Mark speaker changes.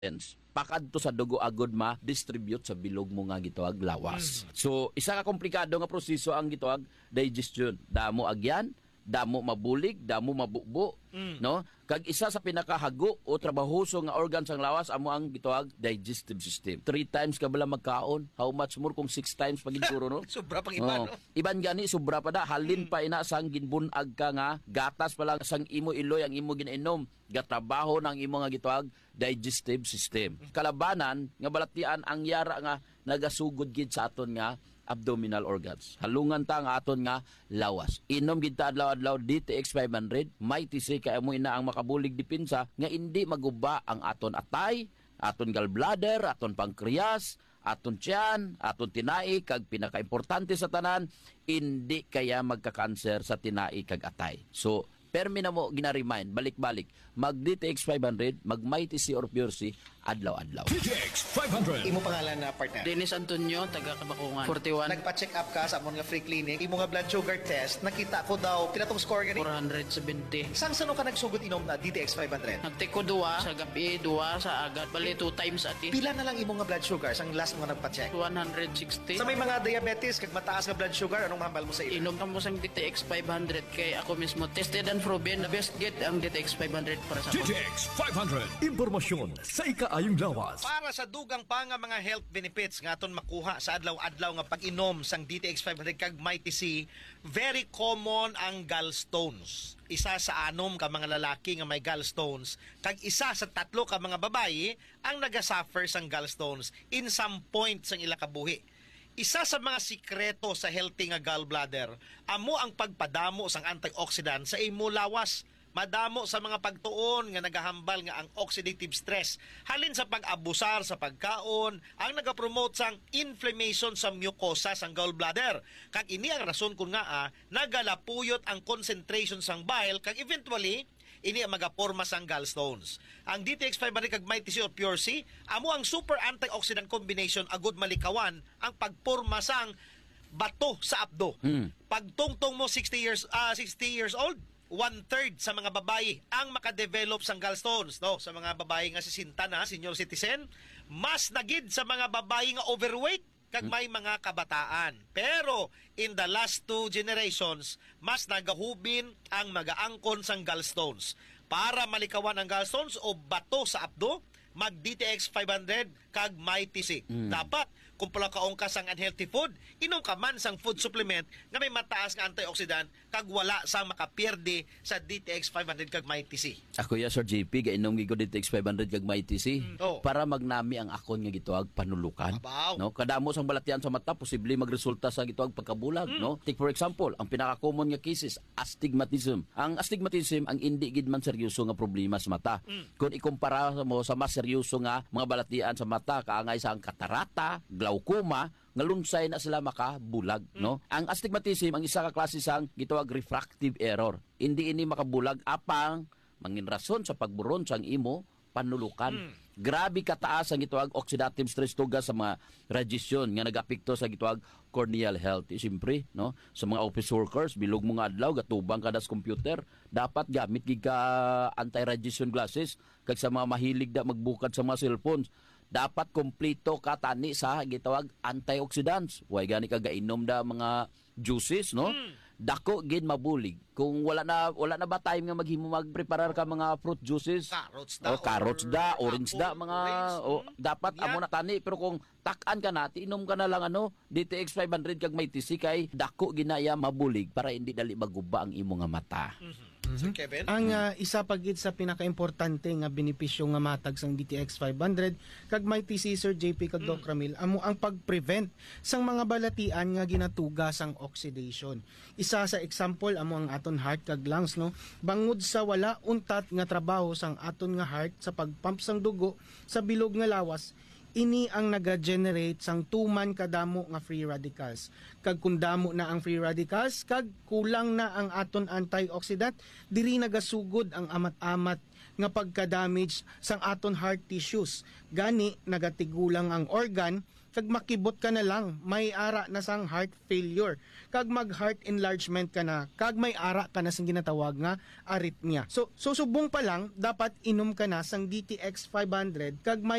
Speaker 1: pakadto sa dugo agod ma-distribute sa bilog mo nga gitawag lawas. So isa ka komplikado nga proseso ang gitawag digestion. Damo agyan, damo mabulig, damo mabukbo, no? Kag isa sa pinakahago o trabahoso nga organ sang lawas amo ang gitawag digestive system. 3 times ka bala magkaon, how much more kung 6 times pagiguro, no?
Speaker 2: Sobra pang iba, no?
Speaker 1: Iban gani sobra pa da, halin pa ina sang ginbunag ka nga gatas pa lang sang imo iloy ang imo ginainom, gatrabaho ng imo nga gitawag digestive system. Kalabanan nga balatian ang yara nga nagasugod gid sa aton nga abdominal organs. Halungan ta nga aton nga lawas. Inom gid ta adlaw-adlaw DTX 500, may tisi kay mo ina ang makabulig dipinsa nga hindi maguba ang aton atay, aton gallbladder, aton pancreas, aton tiyan, aton tinai, kag pinakaimportante sa tanan, hindi kaya magka-cancer sa tinai kag atay. So permi na mo gina-remind, balik-balik, mag-DTX 500, mag-Mighty C or Pure C, adlaw-adlaw.
Speaker 3: DTX 500.
Speaker 2: Imo pangalan na partner?
Speaker 4: Dennis Antonio, taga Kabakungan. 41.
Speaker 2: Nagpa-check up ka sa amon nga free clinic. Imo nga blood sugar test, nakita ko daw, kila tong score gani?
Speaker 4: 470.
Speaker 2: Sang sano ka nagsugod inom na DTX 500?
Speaker 4: Nagtake ko 2 sa gabi, 2 sa agad. Bali 2 times ati.
Speaker 2: Pila na lang imo nga blood sugar sang last mo nga nagpa-check?
Speaker 4: 160.
Speaker 2: Sa may mga diabetes, kag mataas nga blood sugar, anong mahambal mo sa iyo?
Speaker 4: Inom ka mo sang DTX 500 kay ako mismo tested and proven na best get ang DTX 500 para sa ako.
Speaker 3: DTX 500. Impormasyon sa ikaayong lawas.
Speaker 2: Para sa dugang pa nga mga health benefits nga aton makuha sa adlaw-adlaw nga pag-inom sang DTX 500 kag Mighty C, very common ang gallstones. Isa sa 6 ka mga lalaki nga may gallstones, kag isa sa 3 ka mga babayi ang nagasuffer sang gallstones in some point sang ila kabuhi. Isa sa mga sikreto sa healthy nga gallbladder, amo ang pagpadamo sang antioxidant sa imo lawas. Madamo sa mga pagtuon nga nagahambal nga ang oxidative stress halin sa pag-abusar sa pagkaon ang nagapromote sang inflammation sa mucosa sang gallbladder. Kag ini ang rason kun nga nagalapuyot ang concentration sang bile kag eventually ini ang magaporma sang gallstones. Ang DTX 500 kag Mighty C or Pure C amo ang super antioxidant combination agud malikawan ang pagporma sang bato sa abdo. Pagtungtong mo 60 years old, 1/3 sa mga babae ang makadevelop sang gallstones, no? Sa mga babae nga 60 na, senior citizen, mas nagid sa mga babae nga overweight kag may mga kabataan. Pero in the last 2 generations, mas nagahubin ang magaangkon sang gallstones. Para malikawan ang gallstones o bato sa abdo, mag DTX 500 kag Mighty C. Dapat kung pala kaong ka sang unhealthy food, inom ka man sang food supplement nga may mataas nga antioxidant kag wala sang makapierde sa DTX 500 kag Mighty C.
Speaker 1: Ako ya Sir JP, gainom gi ko DTX 500 kag Mighty C para magnami ang akon nga gitawag panulukan.
Speaker 2: Abaw.
Speaker 1: No, kadamo sang balatian sa mata posible magresulta sa gitawag pagkabulag, no? Take for example, ang pinaka-common nga cases, astigmatism. Ang astigmatism ang indi gid man seryoso nga problema sa mata. Kung ikumpara mo sa mas seryoso nga mga balatian sa mata kaangay sa ang katarata, glaucoma, nga lunsay na sila makabulag, no? Ang astigmatism ang isa ka klase sang gitawag refractive error. Hindi ini makabulag apang mangin rason sa pagburon sang imo panulukan. Grabe kataas ang gitawag oxidative stress tugas sa mga radiation nga nagapekto sa gitawag corneal health. Siyempre, no? Sa mga office workers, bilog mo nga adlaw gatubang kada sa computer, dapat gamit gid ka anti-radiation glasses. Kag sa mga mahilig da magbukad sa mga cellphones, dapat kompleto ka tani sa gitawag antioxidants. Way gani ka gainom da mga juices, no? Dako gid mabulig. Kung wala na ba time nga maghimo magpreparar ka mga fruit juices? Carrots da, orange da, mga dapat amo na tani, pero kung tak-an ka na, inom ka na lang DTX 500 kag Mighty C kay dako ginaya mabulig para hindi dali maguba ang imo nga mata.
Speaker 2: Sir Kevin?
Speaker 5: Ang isa pagid sa pinaka-importante nga benepisyo nga matag sang DTX 500 kag Mighty C Sir JP kag Doc Ramil amo ang pag-prevent sang mga balatian nga ginatuga sang oxidation. Isa sa example amo ang aton heart kag lungs, no? Bangod sa wala untat nga trabaho sang aton nga heart sa pagpump sang dugo sa bilog nga lawas, ini ang naga-generate sang tuman kadamo nga free radicals. Kag kung damo na ang free radicals, kag kulang na ang aton antioxidant, diri nagasugod ang amat-amat nga pagka-damage sang aton heart tissues. Gani nagatigulang ang organ kag makibot ka na lang, may ara na sang heart failure. Kag mag-heart enlargement ka na, kag may ara ka na sang ginatawag nga arrhythmia. So subong pa lang, dapat inom ka na sang DTX 500 kag may